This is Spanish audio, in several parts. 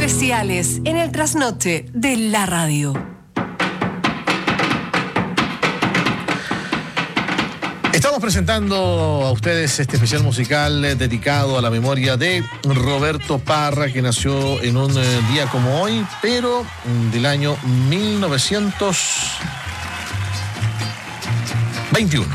especiales en el trasnoche de la radio. Estamos presentando a ustedes este especial musical dedicado a la memoria de Roberto Parra, que nació en un día como hoy, pero del año 1921.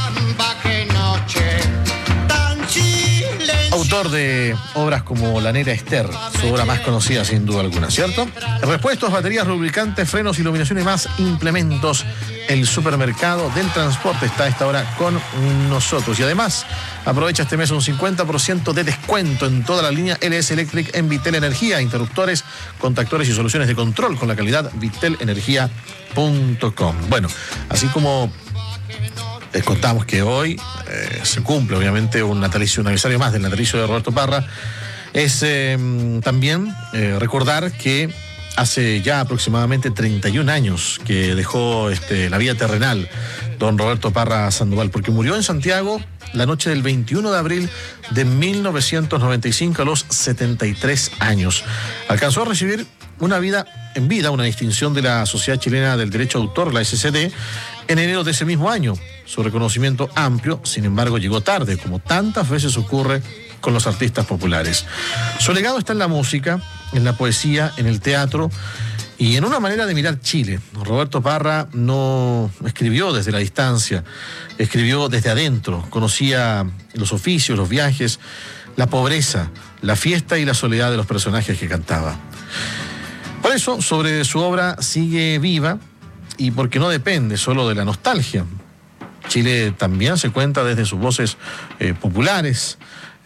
Autor de obras como La Negra Esther, su obra más conocida sin duda alguna, ¿cierto? Repuestos, baterías, lubricantes, frenos, iluminación y más implementos. El supermercado del transporte está a esta hora con nosotros. Y además, aprovecha este mes un 50% de descuento en toda la línea LS Electric en Vitel Energía. Interruptores, contactores y soluciones de control con la calidad vitelenergia.com. Bueno, así como les contamos que hoy se cumple obviamente un aniversario más del natalicio de Roberto Parra, es también recordar que hace ya aproximadamente 31 años que dejó la vida terrenal don Roberto Parra Sandoval, porque murió en Santiago la noche del 21 de abril de 1995 a los 73 años. Alcanzó a recibir una distinción de la Sociedad Chilena del Derecho de Autor, la SCD, en enero de ese mismo año. Su reconocimiento amplio, sin embargo, llegó tarde, como tantas veces ocurre con los artistas populares. Su legado está en la música, en la poesía, en el teatro y en una manera de mirar Chile. Roberto Parra no escribió desde la distancia, escribió desde adentro, conocía los oficios, los viajes, la pobreza, la fiesta y la soledad de los personajes que cantaba. Por eso, sobre su obra sigue viva y porque no depende solo de la nostalgia. Chile también se cuenta desde sus voces populares,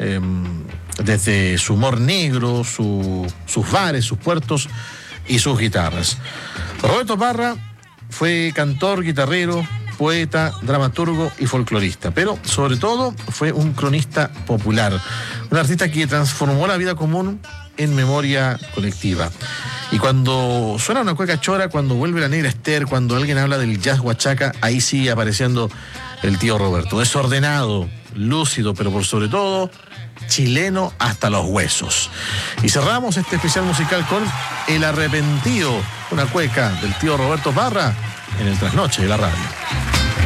desde su humor negro, sus bares, sus puertos y sus guitarras. Roberto Parra fue cantor, guitarrero, poeta, dramaturgo y folclorista, pero sobre todo fue un cronista popular, un artista que transformó la vida común en memoria colectiva. Y cuando suena una cueca chora, cuando vuelve La Negra Esther, cuando alguien habla del jazz huachaca, ahí sigue apareciendo el tío Roberto. Desordenado, lúcido, pero por sobre todo, chileno hasta los huesos. Y cerramos este especial musical con El Arrepentido, una cueca del tío Roberto Parra en el trasnoche de la radio.